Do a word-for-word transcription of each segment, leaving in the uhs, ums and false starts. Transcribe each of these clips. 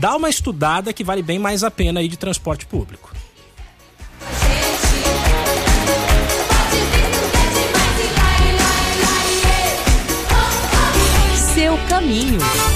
dá uma estudada que vale bem mais a pena aí de transporte público. Seu caminho.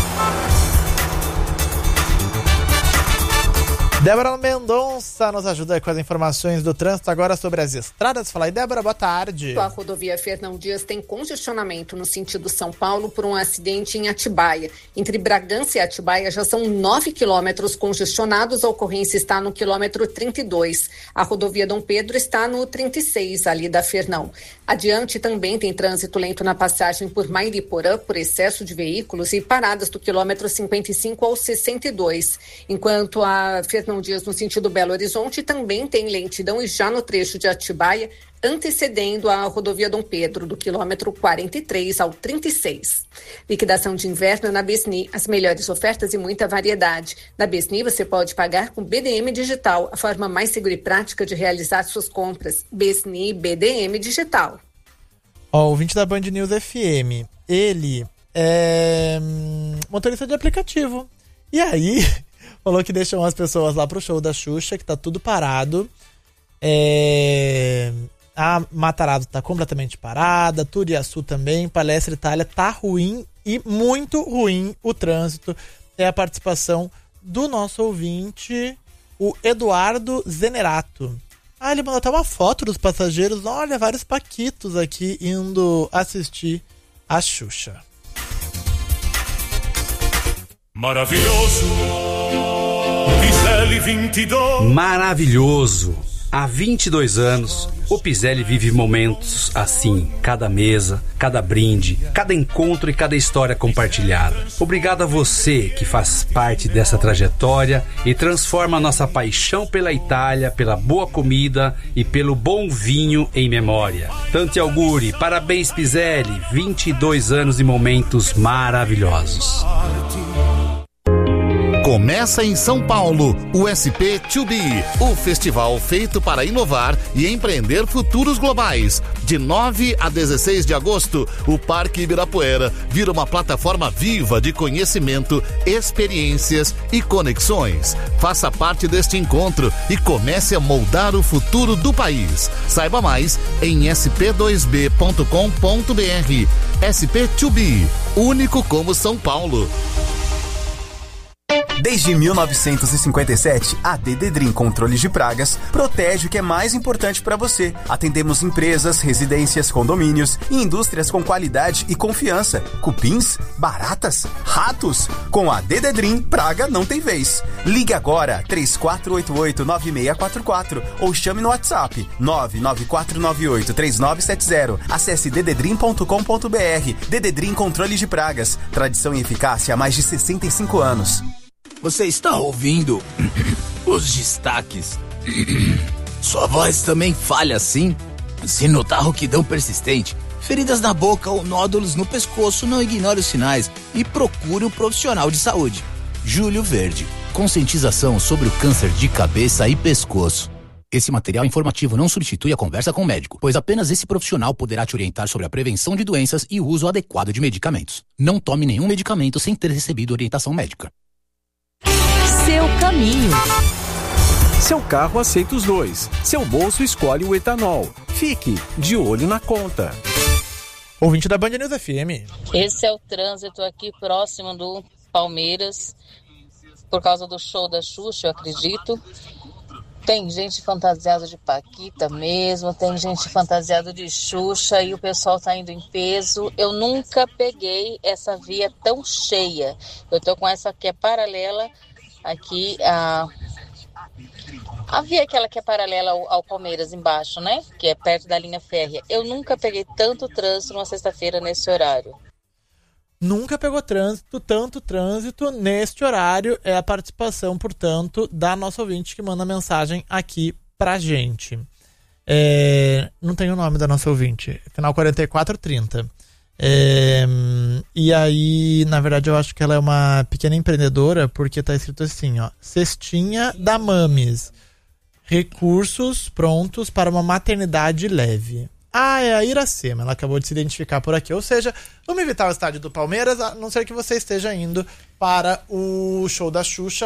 Débora Mendonça nos ajuda com as informações do trânsito agora sobre as estradas. Fala aí, Débora, boa tarde. A rodovia Fernão Dias tem congestionamento no sentido São Paulo por um acidente em Atibaia. Entre Bragança e Atibaia já são nove quilômetros congestionados, a ocorrência está no quilômetro trinta e dois. A rodovia Dom Pedro está no trinta e seis, ali da Fernão. Adiante também tem trânsito lento na passagem por Mairiporã, por excesso de veículos e paradas do quilômetro cinquenta e cinco ao sessenta e dois. Enquanto a Fernão Dias no sentido Belo Horizonte também tem lentidão e já no trecho de Atibaia, antecedendo a rodovia Dom Pedro, do quilômetro quarenta e três ao trinta e seis. Liquidação de inverno na Besni, as melhores ofertas e muita variedade. Na Besni você pode pagar com B D M Digital, a forma mais segura e prática de realizar suas compras. Besni B D M Digital. Ó, o ouvinte da Band News F M, ele é hum, motorista de aplicativo. E aí, falou que deixou umas pessoas lá pro show da Xuxa, que tá tudo parado. É... A Matarazzo tá completamente parada, Turiaçu também, Palestra Itália tá ruim e muito ruim o trânsito. É a participação do nosso ouvinte, o Eduardo Zenerato. Ah, ele mandou até uma foto dos passageiros. Olha, vários paquitos aqui indo assistir a Xuxa. Maravilhoso. Piselli vinte e dois. Maravilhoso. Há vinte e dois anos, o Piselli vive momentos assim, cada mesa, cada brinde, cada encontro e cada história compartilhada. Obrigado a você que faz parte dessa trajetória e transforma a nossa paixão pela Itália, pela boa comida e pelo bom vinho em memória. Tanti auguri, parabéns Piselli, vinte e dois anos e momentos maravilhosos. Começa em São Paulo, o S P dois B, o festival feito para inovar e empreender futuros globais. De nove a dezesseis de agosto, o Parque Ibirapuera vira uma plataforma viva de conhecimento, experiências e conexões. Faça parte deste encontro e comece a moldar o futuro do país. Saiba mais em s p dois b ponto com ponto b r. S P dois B, único como São Paulo. Desde mil novecentos e cinquenta e sete, a Dededrim Controle de Pragas protege o que é mais importante para você. Atendemos empresas, residências, condomínios e indústrias com qualidade e confiança. Cupins, baratas, ratos. Com a Dededrim, praga não tem vez. Ligue agora três quatro oito oito nove seis quatro quatro ou chame no WhatsApp nove nove quatro nove oito três nove sete zero. Acesse dededrim ponto com ponto b r. Dededrim Controle de Pragas. Tradição e eficácia há mais de sessenta e cinco anos. Você está ouvindo os destaques? Sua voz também falha assim? Se notar rouquidão persistente, feridas na boca ou nódulos no pescoço, não ignore os sinais e procure um profissional de saúde. Júlio Verde, conscientização sobre o câncer de cabeça e pescoço. Esse material informativo não substitui a conversa com o médico, pois apenas esse profissional poderá te orientar sobre a prevenção de doenças e o uso adequado de medicamentos. Não tome nenhum medicamento sem ter recebido orientação médica. Seu caminho. Seu carro aceita os dois. Seu bolso escolhe o etanol. Fique de olho na conta. Ouvinte da Band News F M. Esse é o trânsito aqui próximo do Palmeiras, por causa do show da Xuxa, eu acredito. Tem gente fantasiada de Paquita mesmo, tem gente fantasiada de Xuxa e o pessoal tá indo em peso. Eu nunca peguei essa via tão cheia. Eu tô com essa que é paralela aqui, a, a via aquela que é paralela ao, ao Palmeiras embaixo, né? Que é perto da linha férrea. Eu nunca peguei tanto trânsito numa sexta-feira nesse horário. Nunca pegou trânsito, tanto trânsito neste horário. É a participação, portanto, da nossa ouvinte que manda mensagem aqui pra gente. É, não tem o nome da nossa ouvinte. Final quarenta e quatro trinta. É, e aí, na verdade, eu acho que ela é uma pequena empreendedora, porque tá escrito assim, ó: cestinha da Mames, recursos prontos para uma maternidade leve. Ah, é a Iracema, ela acabou de se identificar por aqui. Ou seja, vamos evitar o estádio do Palmeiras, a não ser que você esteja indo para o show da Xuxa.